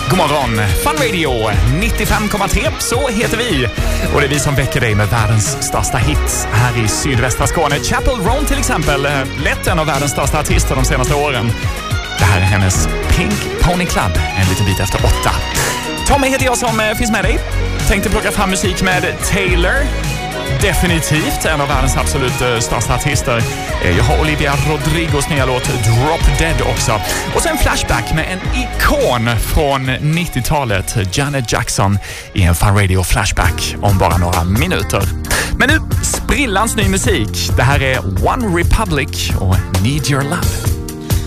God morgon, Fun Radio 95,3, så heter vi. Och det är vi som väcker dig med världens största hits här i sydvästra Skåne. Chappell Roan till exempel, lätt en av världens största artister de senaste åren. Det här är hennes Pink Pony Club, en liten bit efter 8. Tommy heter jag som finns med dig. Tänkte plocka fram musik med Taylor. Definitivt en av världens absolut största artister. Jag har Olivia Rodrigos nya låt Drop Dead också. Och sen flashback med en ikon från 90-talet, Janet Jackson, i en Fun Radio flashback om bara några minuter. Men nu, sprillans ny musik. Det här är One Republic och Need Your Love.